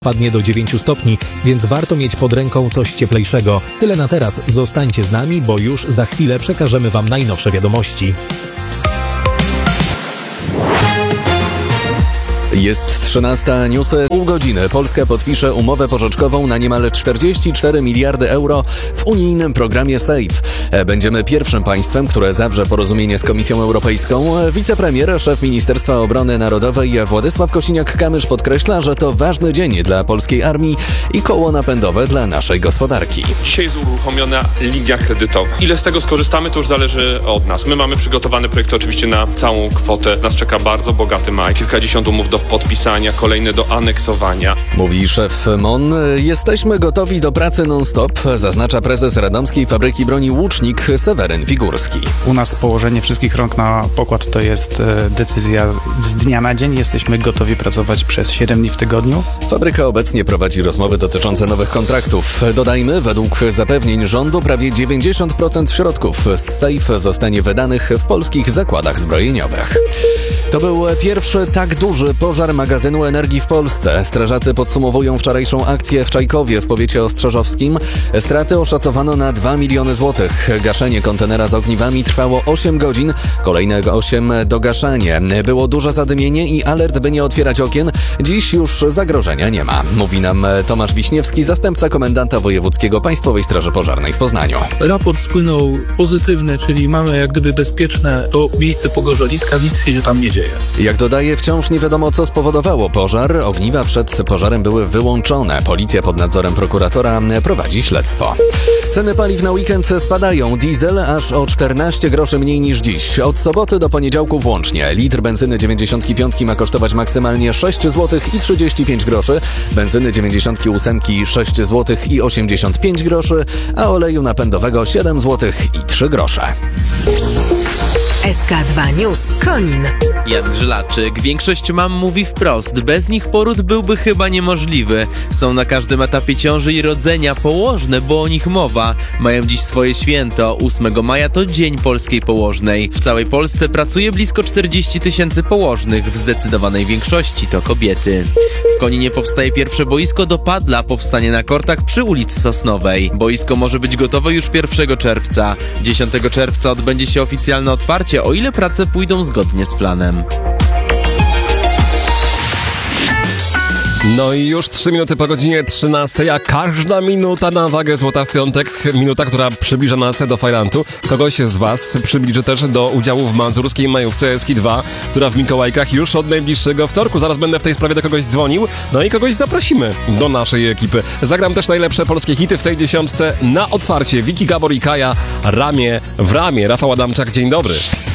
Padnie do 9 stopni, więc warto mieć pod ręką coś cieplejszego. Tyle na teraz. Zostańcie z nami, bo już za chwilę przekażemy Wam najnowsze wiadomości. Jest 13, newsy. Pół godziny. Polska podpisze umowę pożyczkową na niemal 44 miliardy euro w unijnym programie SAFE. Będziemy pierwszym państwem, które zawrze porozumienie z Komisją Europejską. Wicepremier, szef Ministerstwa Obrony Narodowej Władysław Kosiniak-Kamysz podkreśla, że to ważny dzień dla polskiej armii i koło napędowe dla naszej gospodarki. Dzisiaj jest uruchomiona linia kredytowa. Ile z tego skorzystamy, to już zależy od nas. My mamy przygotowane projekty oczywiście na całą kwotę. Nas czeka bardzo bogaty maj. Kilkadziesiąt umów do podpisania, kolejne do aneksowania. Mówi szef MON. Jesteśmy gotowi do pracy non-stop, zaznacza prezes radomskiej fabryki broni Łucznik Seweryn Figurski. U nas położenie wszystkich rąk na pokład to jest decyzja z dnia na dzień. Jesteśmy gotowi pracować przez 7 dni w tygodniu. Fabryka obecnie prowadzi rozmowy dotyczące nowych kontraktów. Dodajmy, według zapewnień rządu prawie 90% środków z SAFE zostanie wydanych w polskich zakładach zbrojeniowych. To był pierwszy tak duży pożar magazynu energii w Polsce. Strażacy podsumowują wczorajszą akcję w Czajkowie w powiecie ostrzeżowskim. Straty oszacowano na 2 miliony złotych. Gaszenie kontenera z ogniwami trwało 8 godzin, kolejne 8 dogaszanie. Było duże zadymienie i alert, by nie otwierać okien. Dziś już zagrożenia nie ma. Mówi nam Tomasz Wiśniewski, zastępca komendanta wojewódzkiego Państwowej Straży Pożarnej w Poznaniu. Raport wpłynął pozytywny, czyli mamy jak gdyby bezpieczne to miejsce pogorzeliska, nic się tam nie dzieje. Jak dodaje, wciąż nie wiadomo, co spowodowało pożar. Ogniwa przed pożarem były wyłączone. Policja pod nadzorem prokuratora prowadzi śledztwo. Ceny paliw na weekend spadają. Diesel aż o 14 groszy mniej niż dziś. Od soboty do poniedziałku włącznie. Litr benzyny 95 ma kosztować maksymalnie 6 zł i 35 groszy. Benzyny 98 6 zł i 85 groszy, a oleju napędowego 7 zł i 3 grosze. SK2 News Konin. Jan Grzylaczyk. Większość mam mówi wprost, bez nich poród byłby chyba niemożliwy. Są na każdym etapie ciąży i rodzenia położne, bo o nich mowa. Mają dziś swoje święto. 8 maja to Dzień Polskiej Położnej. W całej Polsce pracuje blisko 40 000 położnych. W zdecydowanej większości to kobiety. W Koninie powstaje pierwsze boisko do padla. Powstanie na kortach przy ulicy Sosnowej. Boisko może być gotowe już 1 czerwca. 10 czerwca odbędzie się oficjalne otwarcie, o ile prace pójdą zgodnie z planem. No i już 3 minuty po godzinie 13, a każda minuta na wagę złota w piątek, minuta, która przybliża nas do fajrantu. Kogoś z Was przybliży też do udziału w mazurskiej majówce Eski 2, która w Mikołajkach już od najbliższego wtorku. Zaraz będę w tej sprawie do kogoś dzwonił, no i kogoś zaprosimy do naszej ekipy. Zagram też najlepsze polskie hity w tej dziesiątce na otwarcie. Wiki, Gabor i Kaja, ramię w ramię. Rafał Adamczak, dzień dobry.